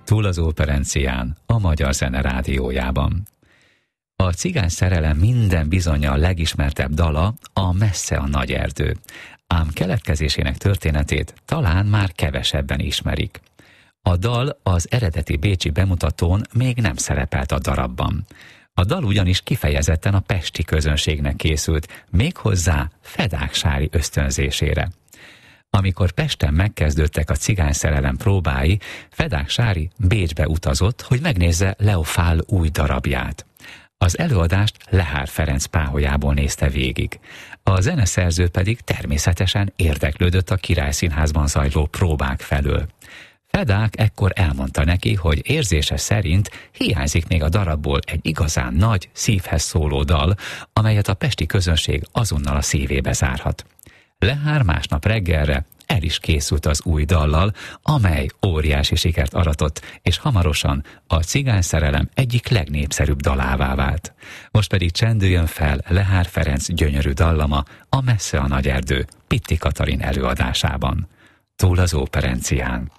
Túl az operencián, a Magyar Zene Rádiójában. A cigány szerelem minden bizonnyal legismertebb dala a Messze a nagy erdő, ám keletkezésének történetét talán már kevesebben ismerik. A dal az eredeti bécsi bemutatón még nem szerepelt a darabban. A dal ugyanis kifejezetten a pesti közönségnek készült, méghozzá Fedák Sári ösztönzésére. Amikor Pesten megkezdődtek a cigányszerelem próbái, Fedák Sári Bécsbe utazott, hogy megnézze Leo Fall új darabját. Az előadást Lehár Ferenc páholyából nézte végig. A zeneszerző pedig természetesen érdeklődött a Királyszínházban zajló próbák felől. Fedák ekkor elmondta neki, hogy érzése szerint hiányzik még a darabból egy igazán nagy, szívhez szóló dal, amelyet a pesti közönség azonnal a szívébe zárhat. Lehár másnap reggelre el is készült az új dallal, amely óriási sikert aratott, és hamarosan a cigányszerelem egyik legnépszerűbb dalává vált. Most pedig csendüljön fel Lehár Ferenc gyönyörű dallama, a Messze a nagy erdő, Pitti Katalin előadásában. Túl az operencián.